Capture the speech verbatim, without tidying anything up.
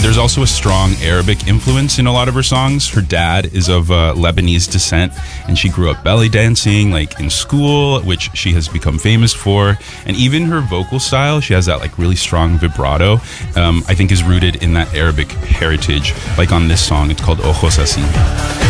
there's also a strong Arabic influence in a lot of her songs. Her dad is of uh, Lebanese descent, and she grew up belly dancing like in school, which she has become famous for. And even her vocal style, she has that like really strong vibrato, um, I think is rooted in that Arabic heritage. Like on this song, it's called Ojos Así.